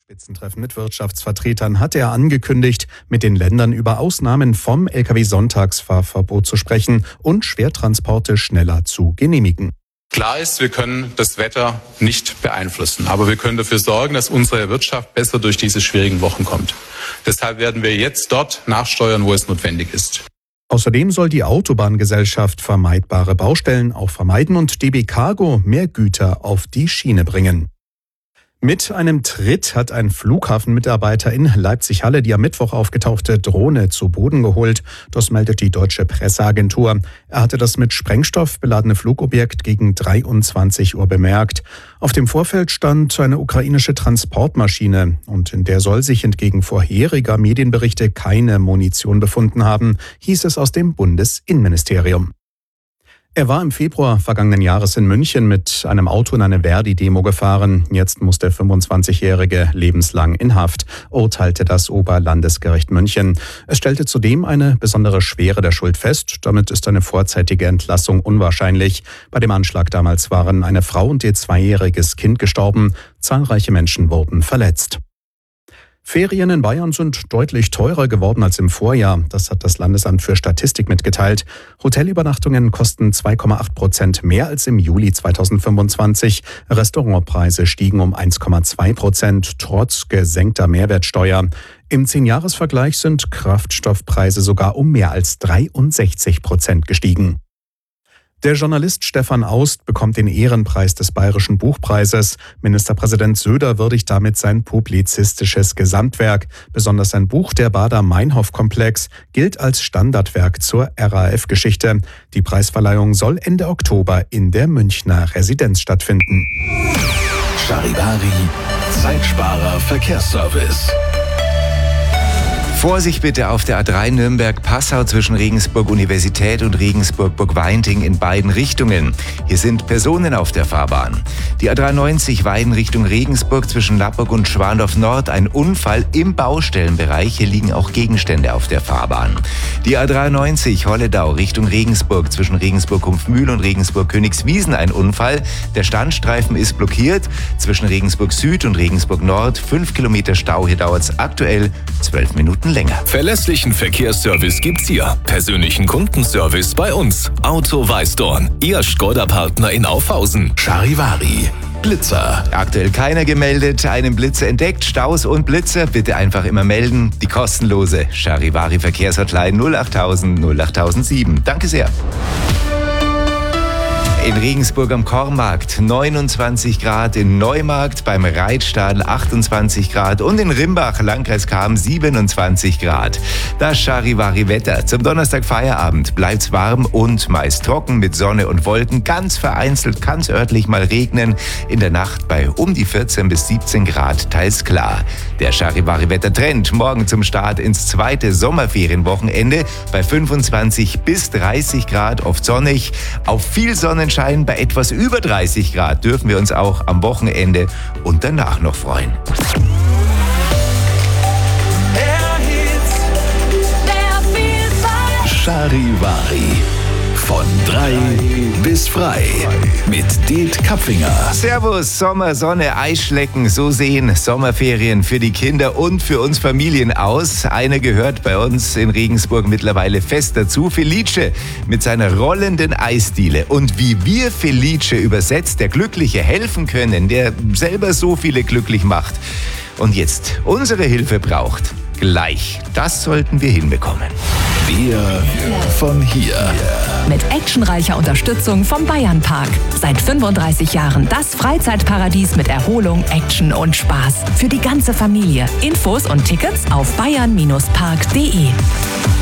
Spitzentreffen mit Wirtschaftsvertretern hat er angekündigt, mit den Ländern über Ausnahmen vom Lkw-Sonntagsfahrverbot zu sprechen und Schwertransporte schneller zu genehmigen. Klar ist, wir können das Wetter nicht beeinflussen, aber wir können dafür sorgen, dass unsere Wirtschaft besser durch diese schwierigen Wochen kommt. Deshalb werden wir jetzt dort nachsteuern, wo es notwendig ist. Außerdem soll die Autobahngesellschaft vermeidbare Baustellen auch vermeiden und DB Cargo mehr Güter auf die Schiene bringen. Mit einem Tritt hat ein Flughafenmitarbeiter in Leipzig-Halle die am Mittwoch aufgetauchte Drohne zu Boden geholt. Das meldet die deutsche Presseagentur. Er hatte das mit Sprengstoff beladene Flugobjekt gegen 23 Uhr bemerkt. Auf dem Vorfeld stand eine ukrainische Transportmaschine und in der soll sich entgegen vorheriger Medienberichte keine Munition befunden haben, hieß es aus dem Bundesinnenministerium. Er war im Februar vergangenen Jahres in München mit einem Auto in eine Verdi-Demo gefahren. Jetzt muss der 25-Jährige lebenslang in Haft, urteilte das Oberlandesgericht München. Es stellte zudem eine besondere Schwere der Schuld fest. Damit ist eine vorzeitige Entlassung unwahrscheinlich. Bei dem Anschlag damals waren eine Frau und ihr 2-jähriges Kind gestorben. Zahlreiche Menschen wurden verletzt. Ferien in Bayern sind deutlich teurer geworden als im Vorjahr. Das hat das Landesamt für Statistik mitgeteilt. Hotelübernachtungen kosten 2,8% mehr als im Juli 2025. Restaurantpreise stiegen um 1,2%, trotz gesenkter Mehrwertsteuer. Im 10-Jahres-Vergleich sind Kraftstoffpreise sogar um mehr als 63% gestiegen. Der Journalist Stefan Aust bekommt den Ehrenpreis des Bayerischen Buchpreises. Ministerpräsident Söder würdigt damit sein publizistisches Gesamtwerk. Besonders sein Buch Der Baader-Meinhof-Komplex gilt als Standardwerk zur RAF-Geschichte. Die Preisverleihung soll Ende Oktober in der Münchner Residenz stattfinden. Charivari, Zeitsparer Verkehrsservice. Vorsicht bitte auf der A3 Nürnberg-Passau zwischen Regensburg-Universität und Regensburg-Burgweinting in beiden Richtungen. Hier sind Personen auf der Fahrbahn. Die A93 Weiden Richtung Regensburg zwischen Lappburg und Schwandorf Nord. Ein Unfall im Baustellenbereich. Hier liegen auch Gegenstände auf der Fahrbahn. Die A93 Holledau Richtung Regensburg zwischen Regensburg-Kumpfmühl und Regensburg-Königswiesen. Ein Unfall. Der Standstreifen ist blockiert. Zwischen Regensburg Süd und Regensburg Nord 5 Kilometer Stau. Hier dauert es aktuell 12 Minuten länger. Verlässlichen Verkehrsservice gibt's hier. Persönlichen Kundenservice bei uns. Auto Weißdorn. Ihr Škoda-Partner in Aufhausen. Charivari. Blitzer. Aktuell keiner gemeldet, einen Blitzer entdeckt, Staus und Blitzer, bitte einfach immer melden. Die kostenlose Charivari Verkehrshotline 08000 08007. Danke sehr. In Regensburg am Kornmarkt 29 Grad, in Neumarkt beim Reitstadel 28 Grad und in Rimbach, Landkreis Cham 27 Grad. Das Charivari-Wetter. Zum Donnerstag Feierabend bleibt's warm und meist trocken mit Sonne und Wolken. Ganz vereinzelt kann's örtlich mal regnen. In der Nacht bei um die 14 bis 17 Grad teils klar. Der Charivari-Wetter-Trend morgen zum Start ins zweite Sommerferienwochenende bei 25 bis 30 Grad, oft sonnig. Auf viel Sonnenschein bei etwas über 30 Grad dürfen wir uns auch am Wochenende und danach noch freuen. Charivari. Von 3 bis frei. Mit Det Kapfinger. Servus, Sommer, Sonne, Eisschlecken. So sehen Sommerferien für die Kinder und für uns Familien aus. Eine gehört bei uns in Regensburg mittlerweile fest dazu. Felice mit seiner rollenden Eisdiele. Und wie wir Felice übersetzt, der Glückliche, helfen können, der selber so viele glücklich macht und jetzt unsere Hilfe braucht. Gleich. Das sollten wir hinbekommen. Wir von hier. Mit actionreicher Unterstützung vom Bayernpark. Seit 35 Jahren das Freizeitparadies mit Erholung, Action und Spaß. Für die ganze Familie. Infos und Tickets auf bayern-park.de.